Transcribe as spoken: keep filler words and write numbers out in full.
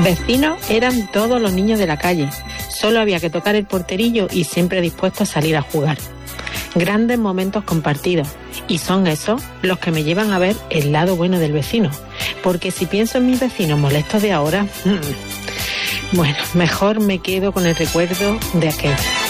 Vecinos eran todos los niños de la calle. Solo había que tocar el porterillo y siempre dispuestos a salir a jugar. Grandes momentos compartidos. Y son esos los que me llevan a ver el lado bueno del vecino. Porque si pienso en mis vecinos molestos de ahora, mmm, bueno, mejor me quedo con el recuerdo de aquel.